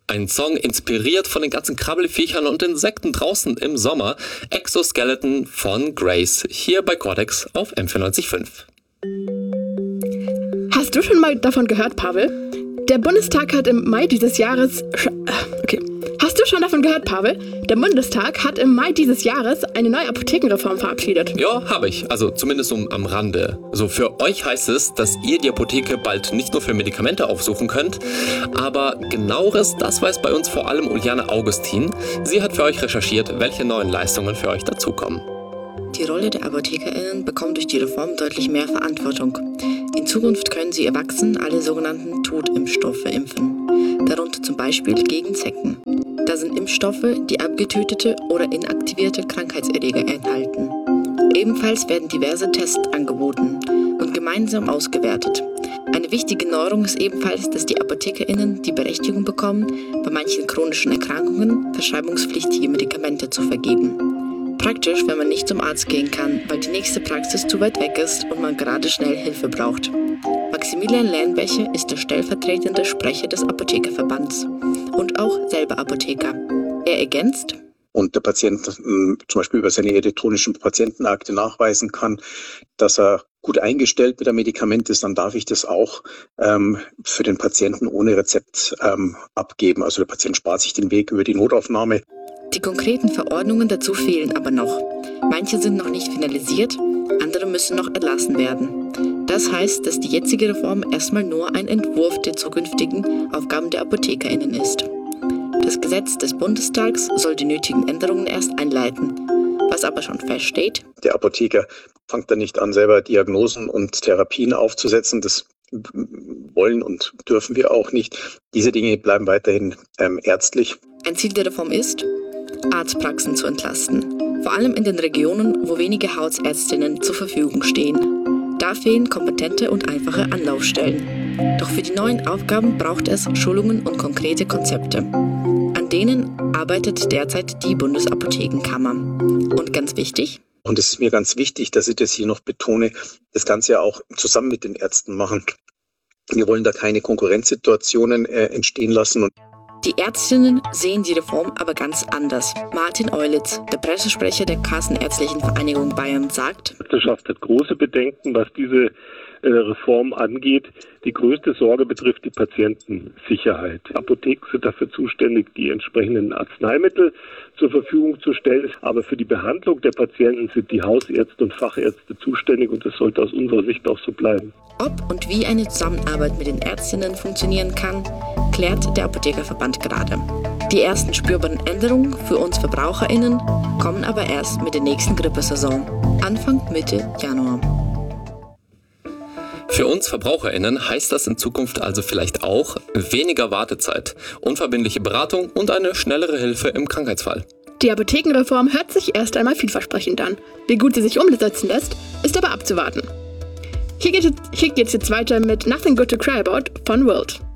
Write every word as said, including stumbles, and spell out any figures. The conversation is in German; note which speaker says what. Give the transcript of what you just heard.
Speaker 1: Ein Song inspiriert von den ganzen Krabbelfiechern und Insekten draußen im Sommer. Exoskeleton von Grace, hier bei Cortex auf M vierundneunzig Komma fünf.
Speaker 2: Hast du schon mal davon gehört, Pavel? Der Bundestag hat im Mai dieses Jahres... Okay. Hast du schon davon gehört, Pavel? Der Bundestag hat im Mai dieses Jahres eine neue Apothekenreform verabschiedet.
Speaker 1: Ja, habe ich. Also zumindest um, am Rande. So, für euch heißt es, dass ihr die Apotheke bald nicht nur für Medikamente aufsuchen könnt, aber genaueres, das weiß bei uns vor allem Uliane Augustin. Sie hat für euch recherchiert, welche neuen Leistungen für euch dazukommen.
Speaker 3: Die Rolle der ApothekerInnen bekommt durch die Reform deutlich mehr Verantwortung. In Zukunft können sie Erwachsenen alle sogenannten Totimpfstoffe impfen, darunter zum Beispiel gegen Zecken. Da sind Impfstoffe, die abgetötete oder inaktivierte Krankheitserreger enthalten. Ebenfalls werden diverse Tests angeboten und gemeinsam ausgewertet. Eine wichtige Neuerung ist ebenfalls, dass die ApothekerInnen die Berechtigung bekommen, bei manchen chronischen Erkrankungen verschreibungspflichtige Medikamente zu vergeben. Praktisch, wenn man nicht zum Arzt gehen kann, weil die nächste Praxis zu weit weg ist und man gerade schnell Hilfe braucht. Maximilian Lernbecher ist der stellvertretende Sprecher des Apothekerverbands und auch selber Apotheker. Er ergänzt:
Speaker 4: Und der Patient zum Beispiel über seine elektronischen Patientenakte nachweisen kann, dass er gut eingestellt mit dem Medikament ist, dann darf ich das auch ähm, für den Patienten ohne Rezept ähm, abgeben. Also der Patient spart sich den Weg über die Notaufnahme.
Speaker 3: Die konkreten Verordnungen dazu fehlen aber noch. Manche sind noch nicht finalisiert, andere müssen noch erlassen werden. Das heißt, dass die jetzige Reform erstmal nur ein Entwurf der zukünftigen Aufgaben der ApothekerInnen ist. Das Gesetz des Bundestags soll die nötigen Änderungen erst einleiten. Was aber schon feststeht:
Speaker 4: Der Apotheker fängt dann nicht an, selber Diagnosen und Therapien aufzusetzen. Das wollen und dürfen wir auch nicht. Diese Dinge bleiben weiterhin ähm, ärztlich.
Speaker 3: Ein Ziel der Reform ist, Arztpraxen zu entlasten, vor allem in den Regionen, wo wenige Hausärztinnen zur Verfügung stehen. Da fehlen kompetente und einfache Anlaufstellen. Doch für die neuen Aufgaben braucht es Schulungen und konkrete Konzepte. An denen arbeitet derzeit die Bundesapothekenkammer. Und ganz wichtig:
Speaker 4: Und es ist mir ganz wichtig, dass ich das hier noch betone, das Ganze ja auch zusammen mit den Ärzten machen. Wir wollen da keine Konkurrenzsituationen äh, entstehen lassen. Und
Speaker 3: Die Ärztinnen sehen die Reform aber ganz anders. Martin Eulitz, der Pressesprecher der Kassenärztlichen Vereinigung Bayern, sagt:
Speaker 5: Die Ärzteschaft hat große Bedenken, was diese äh, Reform angeht. Die größte Sorge betrifft die Patientensicherheit. Apotheken sind dafür zuständig, die entsprechenden Arzneimittel zur Verfügung zu stellen. Aber für die Behandlung der Patienten sind die Hausärzte und Fachärzte zuständig, und das sollte aus unserer Sicht auch so bleiben.
Speaker 3: Ob und wie eine Zusammenarbeit mit den Ärztinnen funktionieren kann, klärt der Apothekerverband gerade. Die ersten spürbaren Änderungen für uns VerbraucherInnen kommen aber erst mit der nächsten Grippesaison, Anfang Mitte Januar.
Speaker 1: Für uns VerbraucherInnen heißt das in Zukunft also vielleicht auch weniger Wartezeit, unverbindliche Beratung und eine schnellere Hilfe im Krankheitsfall.
Speaker 2: Die Apothekenreform hört sich erst einmal vielversprechend an. Wie gut sie sich umsetzen lässt, ist aber abzuwarten. Hier geht, hier geht's jetzt weiter mit Nothing Good to Cry About von World.